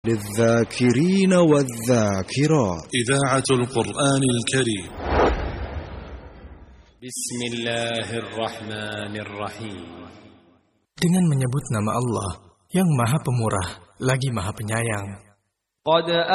للذاكرين والذاكرات. إذاعة القرآن الكريم. بسم الله الرحمن الرحيم. Dengan menyebut nama Allah yang Maha Pemurah lagi Maha Penyayang. قد